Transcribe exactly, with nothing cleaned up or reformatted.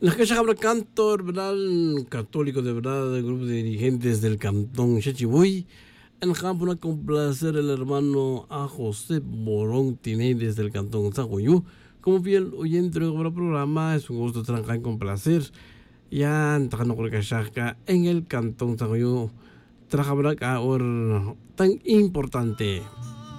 Las que habla cantor, ¿verdad? Católico de verdad, del grupo de dirigentes del cantón Xachibuy. En campo a complacer el hermano a José Borón Tiney desde el cantón Zaguayú. Como fiel oyente del programa, es un gusto trabajar con placer. Ya entrando con el en el cantón Zaguayú, trabajar acá tan importante.